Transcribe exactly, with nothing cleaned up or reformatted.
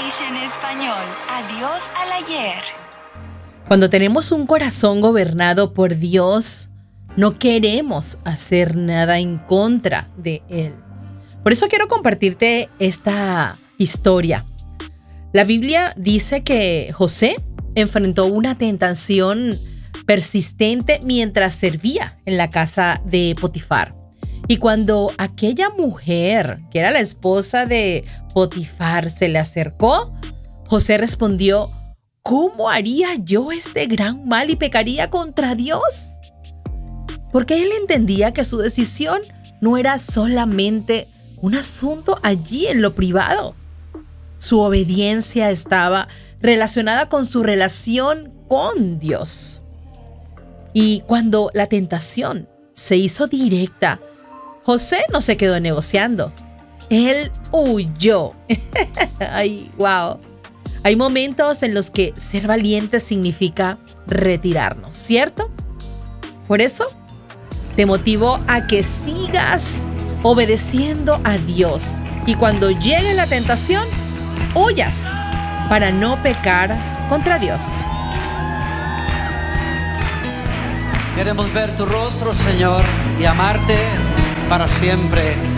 English en español. Adiós al ayer. Cuando tenemos un corazón gobernado por Dios, no queremos hacer nada en contra de Él. Por eso quiero compartirte esta historia. La Biblia dice que José enfrentó una tentación persistente mientras servía en la casa de Potifar. Y cuando aquella mujer, que era la esposa de Potifar, se le acercó, José respondió: ¿cómo haría yo este gran mal y pecaría contra Dios? Porque él entendía que su decisión no era solamente un asunto allí en lo privado. Su obediencia estaba relacionada con su relación con Dios. Y cuando la tentación se hizo directa, José no se quedó negociando. Él huyó. Ay, wow. Hay momentos en los que ser valiente significa retirarnos, ¿cierto? Por eso, te motivo a que sigas obedeciendo a Dios y cuando llegue la tentación, huyas para no pecar contra Dios. Queremos ver tu rostro, Señor, y amarte para siempre.